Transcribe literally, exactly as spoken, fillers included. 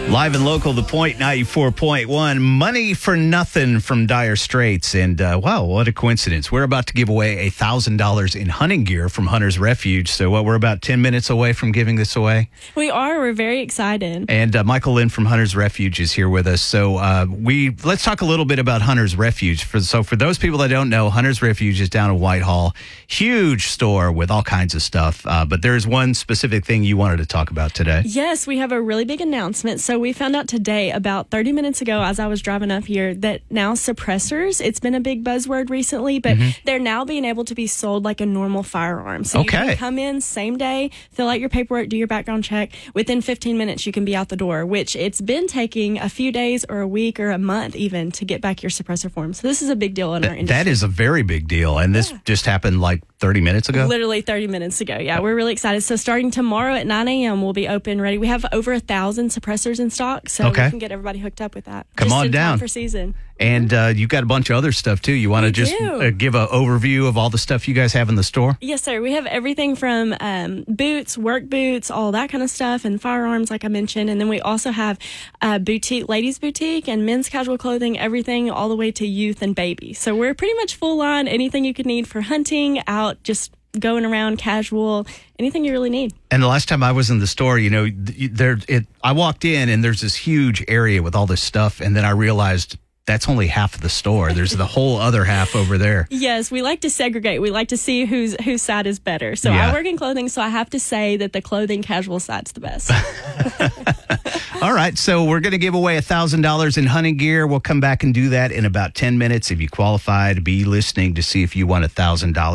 Live and local, The Point ninety-four point one. Money for Nothing from Dire Straits. And uh, wow, what a coincidence. We're about to give away one thousand dollars in hunting gear from Hunter's Refuge. So what, we're about ten minutes away from giving this away. We are. We're very excited. And uh, Michael Lynn from Hunter's Refuge is here with us. So uh, we let's talk a little bit about Hunter's Refuge. For, so for those people that don't know, Hunter's Refuge is down in Whitehall. Huge store with all kinds of stuff. Uh, but there's one specific thing you wanted to talk about today. Yes, we have a really big announcement. So we found out today, about thirty minutes ago, as I was driving up here, that now suppressors, it's been a big buzzword recently, but mm-hmm. they're now being able to be sold like a normal firearm. So okay. you can come in same day, fill out your paperwork, do your background check. Within fifteen minutes, you can be out the door, which it's been taking a few days or a week or a month even to get back your suppressor form. So this is a big deal in Th- our industry. That is a very big deal. And this yeah. just happened like thirty minutes ago? Literally thirty minutes ago. Yeah, we're really excited. So starting tomorrow at nine a.m., we'll be open, ready. We have over a thousand suppressors in stock, so okay. we can get everybody hooked up with that. Come just on in down. Time for season. And uh, you've got a bunch of other stuff, too. You want to just uh, give an overview of all the stuff you guys have in the store? Yes, sir. We have everything from um, boots, work boots, all that kind of stuff, and firearms, like I mentioned. And then we also have uh, boutique, ladies' boutique, and men's casual clothing, everything all the way to youth and baby. So we're pretty much full on, anything you could need for hunting, out, just going around, casual, anything you really need. And the last time I was in the store, you know, there it. I walked in and there's this huge area with all this stuff, and then I realized that's only half of the store. There's the whole other half over there. Yes, we like to segregate. We like to see whose whose side is better. So yeah. I work in clothing, so I have to say that the clothing casual side's the best. All right, so we're going to give away one thousand dollars in hunting gear. We'll come back and do that in about ten minutes. If you qualify to be listening to see if you won one thousand dollars.